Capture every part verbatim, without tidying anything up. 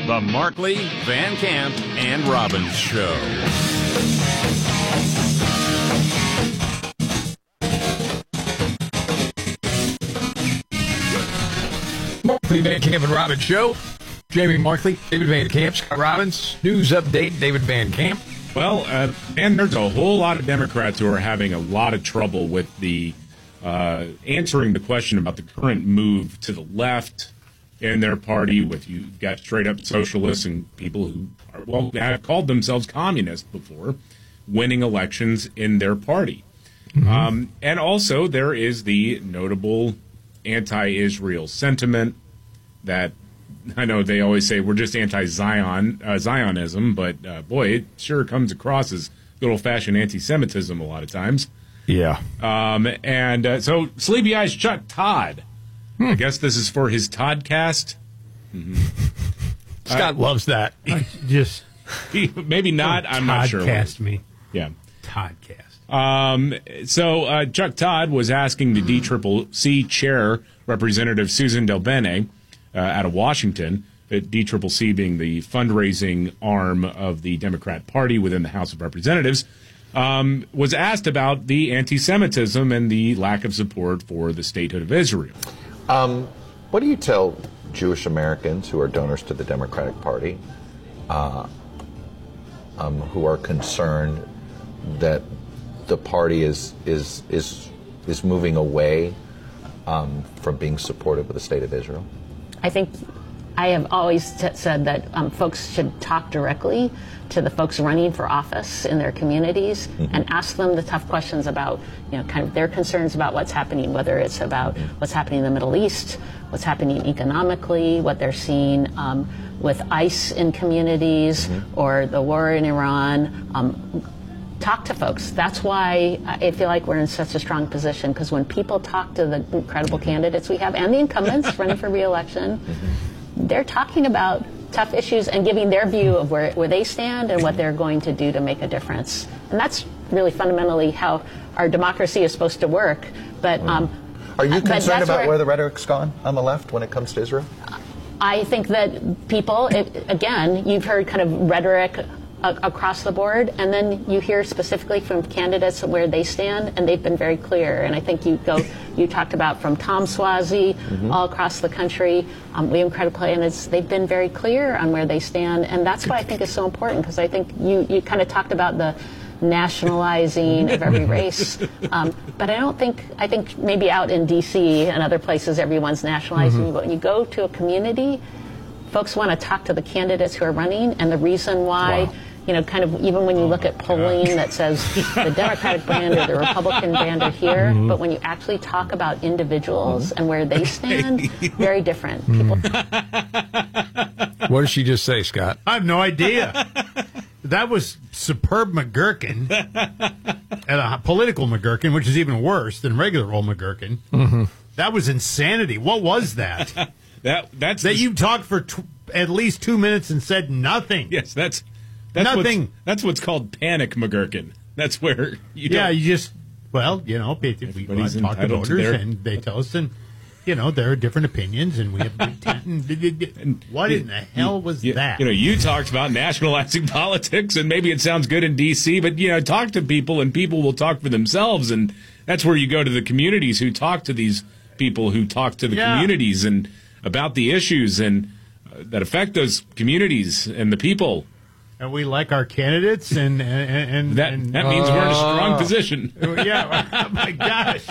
The Markley, Van Camp, and Robbins Show. Markley, Van Camp, and Robbins Show. Jamie Markley, David Van Camp, Scott Robbins. News update, David Van Camp. Well, uh, and there's a whole lot of Democrats who are having a lot of trouble with the uh, answering the question about the current move to the left in their party. With you got straight up socialists and people who are, well, have called themselves communists before, winning elections in their party. Mm-hmm. Um, and also there is the notable anti-Israel sentiment that I know they always say we're just anti-Zion, uh, Zionism, but uh, boy, it sure comes across as good old-fashioned anti-Semitism a lot of times. Yeah. Um, and uh, so Sleepy Eyes Chuck Todd. Hmm. I guess this is for his Toddcast. Mm-hmm. Scott uh, loves that. I just maybe not. I'm not sure. Toddcast me. Yeah. Toddcast. Um, so uh, Chuck Todd was asking the D C C C chair, Representative Susan DelBene, uh, out of Washington, uh, D C C C being the fundraising arm of the Democrat Party within the House of Representatives, um, was asked about the anti-Semitism and the lack of support for the statehood of Israel. Um, what do you tell Jewish Americans who are donors to the Democratic Party, uh, um, who are concerned that the party is is is is moving away um, from being supportive of the state of Israel? I think I have always t- said that um, folks should talk directly to the folks running for office in their communities mm-hmm. and ask them the tough questions about, you know, kind of their concerns about what's happening, whether it's about mm-hmm. what's happening in the Middle East, what's happening economically, what they're seeing um, with ICE in communities mm-hmm. or the war in Iran. Um, Talk to folks. That's why I feel like we're in such a strong position, because when people talk to the incredible candidates we have and the incumbents running for re-election, mm-hmm. they're talking about tough issues and giving their view of where, where they stand and what they're going to do to make a difference. And that's really fundamentally how our democracy is supposed to work. But um, Are you concerned about where, where the rhetoric's gone on the left when it comes to Israel? I think that people, it, again, you've heard kind of rhetoric across the board, and then you hear specifically from candidates where they stand, and they've been very clear. And I think you go, you talked about from Tom Suozzi mm-hmm. all across the country, um, William Credit Planners, they've been very clear on where they stand, and that's why I think it's so important, because I think you, you kind of talked about the nationalizing of every race, um, but I don't think, I think maybe out in D C and other places everyone's nationalizing, mm-hmm. but when you go to a community, folks want to talk to the candidates who are running, and the reason why wow. you know, kind of even when you look at polling that says the Democratic brand or the Republican brand are here, mm-hmm. but when you actually talk about individuals mm-hmm. and where they stand, very different. People. What did she just say, Scott? I have no idea. That was superb McGurkin, and a political McGurkin, which is even worse than regular old McGurkin. Mm-hmm. That was insanity. What was that? that that's that the... you talked for t- at least two minutes and said nothing. Yes, that's. That's Nothing. What's, that's what's called panic McGurkin. That's where you don't... Yeah, you just, well, you know, we talk to voters, to their... and they tell us, and, you know, there are different opinions, and we have... and what in the hell was you, that? You know, you talked about nationalizing politics, and maybe it sounds good in D C, but, you know, talk to people, and people will talk for themselves, and that's where you go to the communities who talk to these people who talk to the yeah. communities and about the issues and uh, that affect those communities and the people. And we like our candidates, and and, and that and, that means uh, we're in a strong position. Yeah, oh my gosh,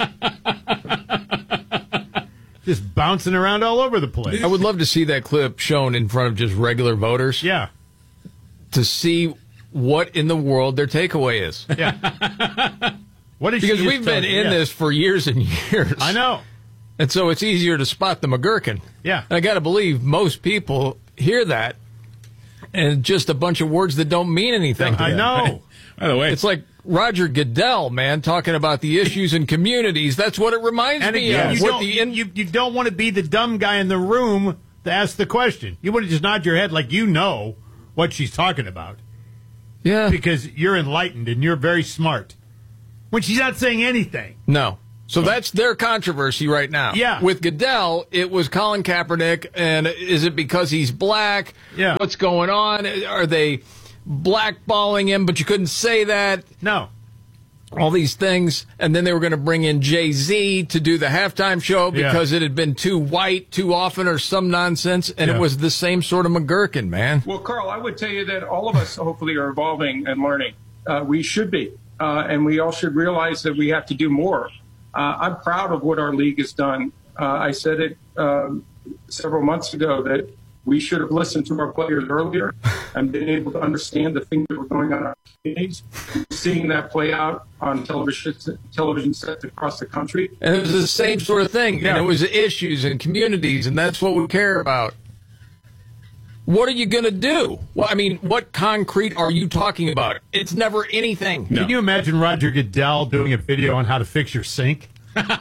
just bouncing around all over the place. I would love to see that clip shown in front of just regular voters. Yeah, to see what in the world their takeaway is. Yeah, what is because we've been in yeah. this for years and years. I know, and so it's easier to spot the McGurkin. Yeah, and I got to believe most people hear that. And just a bunch of words that don't mean anything. I know. By the way, it's like Roger Goodell, man, talking about the issues in communities. That's what it reminds and me again, of. You don't, the in- you, you don't want to be the dumb guy in the room to ask the question. You want to just nod your head like you know what she's talking about. Yeah. Because you're enlightened and you're very smart. When she's not saying anything. No. So that's their controversy right now. Yeah. With Goodell, it was Colin Kaepernick, and is it because he's black? Yeah. What's going on? Are they blackballing him, but you couldn't say that? No. All these things. And then they were going to bring in Jay-Z to do the halftime show because Yeah. it had been too white too often or some nonsense. And Yeah. it was the same sort of McGurkin, man. Well, Carl, I would tell you that all of us hopefully are evolving and learning. Uh, we should be. Uh, and we all should realize that we have to do more. Uh, I'm proud of what our league has done. Uh, I said it um, several months ago that we should have listened to our players earlier and been able to understand the things that were going on in our communities. Seeing that play out on television television sets across the country. And it was the same sort of thing. Yeah. And it was issues and communities, and that's what we care about. What are you going to do? Well, I mean, what concrete are you talking about? It's never anything. No. Can you imagine Roger Goodell doing a video on how to fix your sink?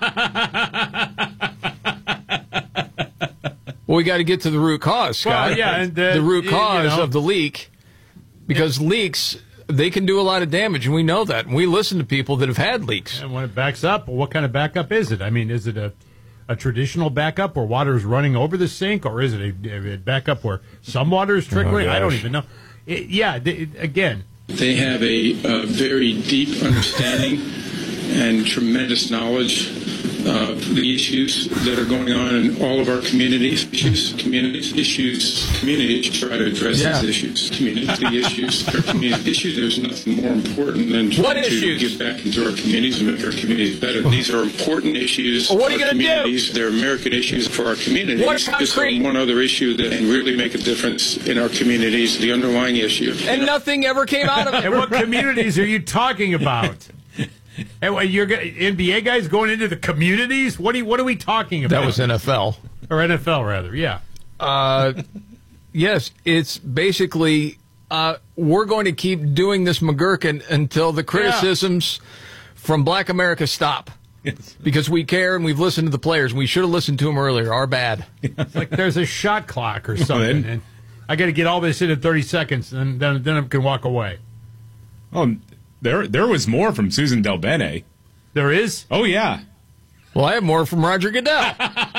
Well, we got to get to the root cause, Scott. Well, yeah, and, uh, the root you cause know. of the leak, because leaks, they can do a lot of damage, and we know that. And we listen to people that have had leaks. And when it backs up, what kind of backup is it? I mean, is it a, a traditional backup where water is running over the sink, or is it a, a backup where some water is trickling? Oh, I don't gosh. even know. It, yeah, it, again, They have a, a very deep understanding and tremendous knowledge of the issues that are going on in all of our communities. Issues, communities, issues, communities try to address Yeah. these issues. Community issues, our community issues. There's nothing more important than What trying to issues? give back into our communities and make our communities better. These are important issues. Well, what are for you our gonna do? communities. They're American issues for our communities. What's Just concrete? one other issue that can really make a difference in our communities, the underlying issue. And nothing ever came out of it. and what communities are you talking about? And what, you're go- N B A guys going into the communities? What are you, what are we talking about? That was N F L. Or N F L rather, yeah. Uh, yes, it's basically uh, we're going to keep doing this McGurkin until the criticisms from Black America stop. Because we care and we've listened to the players. We should have listened to them earlier. Our bad. It's like there's a shot clock or something, then- and I got to get all this in in thirty seconds, and then then I can walk away. Oh, there there was more from Susan Del Bene. There is. Oh yeah. Well, I have more from Roger Goodell.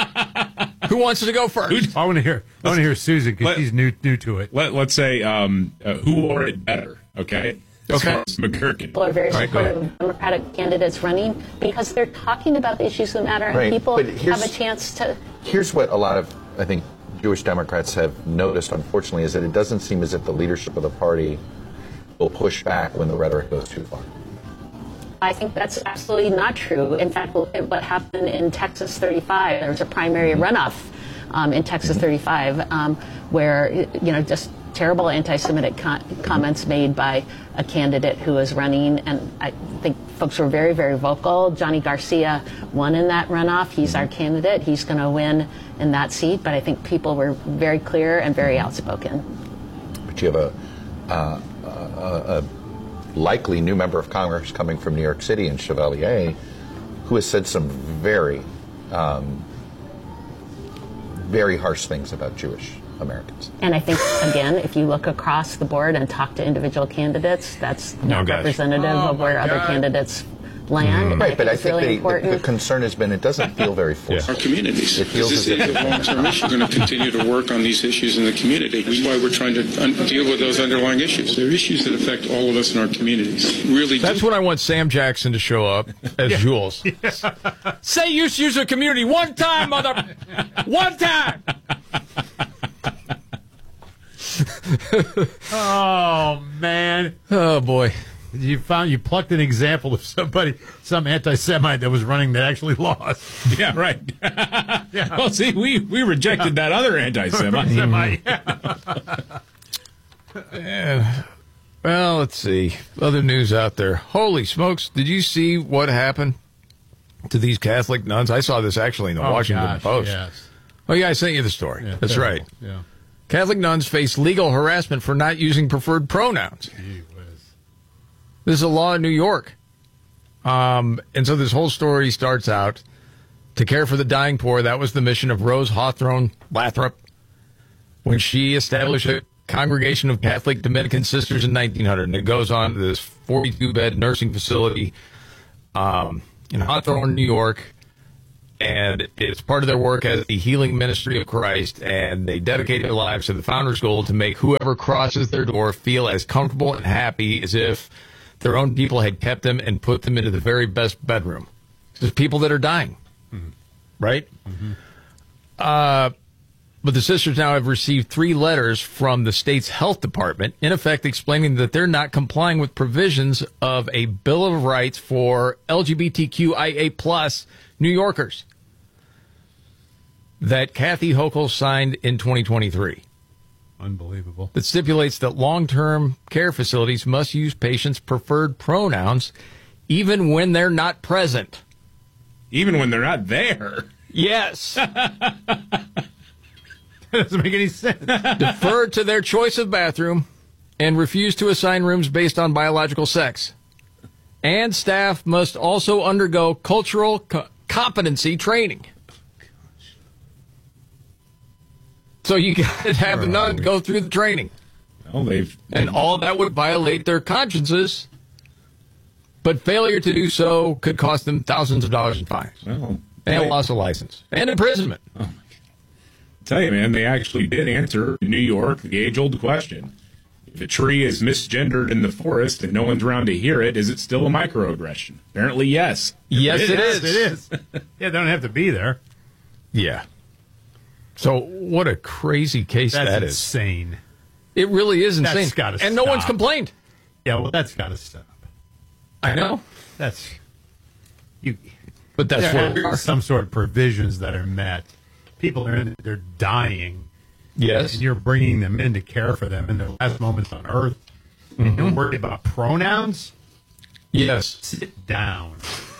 Who wants to go first? I want to hear. I want to hear Susan because Let- she's new new to it. Let let's say um, uh, who wore it better. Okay. As Okay. far as McGurkin. People are very All right, go supportive of Democratic candidates running because they're talking about the issues that matter, and Right, people but have here's- a chance to. Here's what a lot of, I think, Jewish Democrats have noticed, unfortunately, is that it doesn't seem as if the leadership of the party will push back when the rhetoric goes too far. I think that's absolutely not true. In fact, look at what happened in Texas thirty-five. There was a primary runoff um, in Texas thirty-five um, where, you know, just terrible anti-Semitic co- comments made by a candidate who was running. And I think folks were very, very vocal. Johnny Garcia won in that runoff. He's our candidate. He's going to win in that seat. But I think people were very clear and very outspoken. But you have a, uh, a, a likely new member of Congress coming from New York City in Chevalier who has said some very, um, very harsh things about Jewish Americans. And I think, again, if you look across the board and talk to individual candidates, that's not gosh. representative Oh, of where my other God. candidates land. And Right, but I it's think really the, the, important. the concern has been it doesn't feel very forceful. Our communities. It feels this as if is a long-term issue. We're going to continue to work on these issues in the community. That's why we're trying to un- deal with those underlying issues. They're issues that affect all of us in our communities. Really, That's do. when I want Sam Jackson to show up as Jules. Say use user community one time, mother. One time. Oh man, Oh boy. you found you plucked an example of somebody, some anti-Semite that was running that actually lost. Yeah, right. Well, see, we, we rejected that other anti-Semite. Semite. Well, let's see. Other news out there. Holy smokes. Did you see what happened to these Catholic nuns? I saw this actually in the Oh, Washington gosh, Post. Yes. Oh, yeah, I sent you the story. Yeah, That's terrible. right. Yeah. Catholic nuns face legal harassment for not using preferred pronouns. Gee whiz. This is a law in New York. Um, and so this whole story starts out to care for the dying poor. That was the mission of Rose Hawthorne Lathrop when she established a congregation of Catholic Dominican sisters in nineteen hundred. And it goes on to this forty-two bed nursing facility um, in Hawthorne, New York. And it's part of their work as the healing ministry of Christ, and they dedicate their lives to the founder's goal to make whoever crosses their door feel as comfortable and happy as if their own people had kept them and put them into the very best bedroom. There's people that are dying, mm-hmm. right? Mm-hmm. Uh, but the sisters now have received three letters from the state's health department, in effect explaining that they're not complying with provisions of a Bill of Rights for L G B T Q I A plus New Yorkers that Kathy Hochul signed in twenty twenty-three. Unbelievable. That stipulates that long-term care facilities must use patients' preferred pronouns even when they're not present. Even when they're not there? Yes. That doesn't make any sense. Defer to their choice of bathroom and refuse to assign rooms based on biological sex. And staff must also undergo cultural co- competency training. So you got to have a nun go through the training. Well, they've, and all that would violate their consciences, but failure to do so could cost them thousands of dollars in fines. Well, and I, loss of license. And imprisonment. Oh my God. I tell you, man, they actually did answer in New York the age-old question. If a tree is misgendered in the forest and no one's around to hear it, is it still a microaggression? Apparently, yes. Yes, it, it is. is. It is. Yeah, they don't have to be there. Yeah. So what a crazy case that's that is. Insane. It really is insane. That's gotta and stop. no one's complained. Yeah, well, that's got to stop. I know. That's you. But that's there where we are are. Some sort of provisions that are met. People are in, they're dying. Yes. And you're bringing them in to care for them in their last moments on earth. Mm-hmm. And you're worried about pronouns? Yes. Sit down.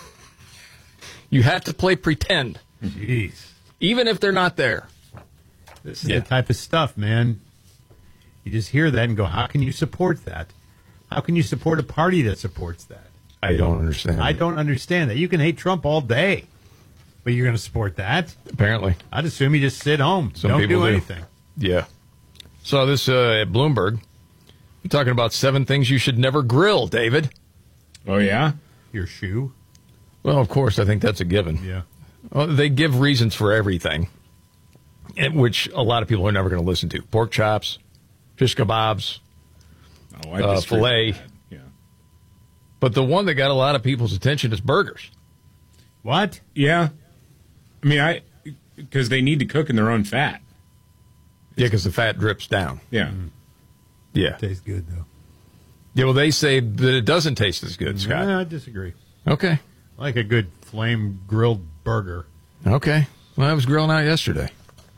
You have to play pretend. Jeez. Even if they're not there. This is Yeah. the type of stuff, man. You just hear that and go, how can you support that? How can you support a party that supports that? I don't understand. I don't understand that. You can hate Trump all day, but you're going to support that? Apparently. I'd assume you just sit home. Some don't people do do. anything. Yeah. So this uh, at Bloomberg, you're talking about seven things you should never grill, David. Oh, yeah? Your shoe? Well, of course, I think that's a given. Yeah. Well, they give reasons for everything, and- which a lot of people are never going to listen to. Pork chops, fish kebabs, Oh, I uh, disagree with filet. that. Yeah. But the one that got a lot of people's attention is burgers. What? Yeah. I mean, I because they need to cook in their own fat. Yeah, because the fat drips down. Yeah. Yeah. Tastes good, though. Yeah, well, they say that it doesn't taste as good, Scott. No, I disagree. Okay. I like a good flame grilled burger. Okay. Well, I was grilling out yesterday.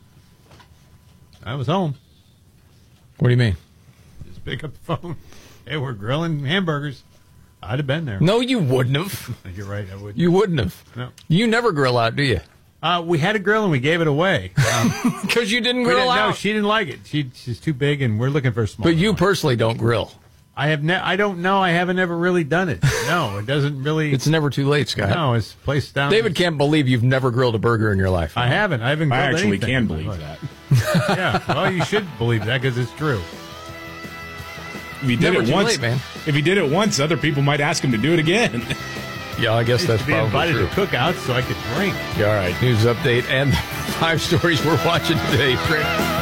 I was home. What do you mean? Just pick up the phone. Hey, we're grilling hamburgers. I'd have been there. No, you wouldn't have. You're right, I would. You wouldn't have. No. You never grill out, do you? Uh, we had a grill and we gave it away. Um, Because you didn't we grill didn't- out. No, she didn't like it. She, she's too big, and we're looking for a small. But you one. personally don't grill. I have. Ne- I don't know. I haven't ever really done it. No, it doesn't really. It's never too late, Scott. no, it's placed down. David can't believe you've never grilled a burger in your life. I haven't. I haven't. I grilled actually anything can in my believe life. that. Yeah. Well, you should believe that because it's true. If he did Never it too once, late, man. if he did it once, other people might ask him to do it again. Yeah, I guess I that's used to be probably invited true. to cookouts so I could drink. Yeah, all right. News update and the five stories we're watching today.